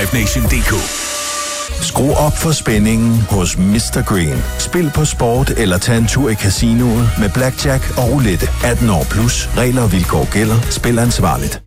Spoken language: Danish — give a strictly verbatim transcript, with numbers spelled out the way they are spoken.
live nation punktum d k. Skru op for spændingen hos mister Green. Spil på sport eller tag en tur i casinoet med blackjack og roulette. atten år plus. Regler og vilkår gælder. Spil ansvarligt.